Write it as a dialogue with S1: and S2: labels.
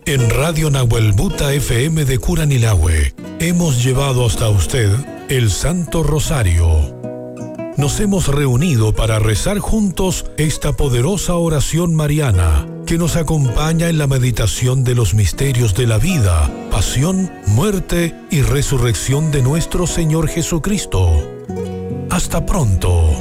S1: En Radio Nahuelbuta FM de Curanilahue hemos llevado hasta usted el Santo Rosario. Nos hemos reunido para rezar juntos esta poderosa oración mariana que nos acompaña en la meditación de los misterios de la vida, pasión, muerte y resurrección de nuestro Señor Jesucristo. Hasta pronto.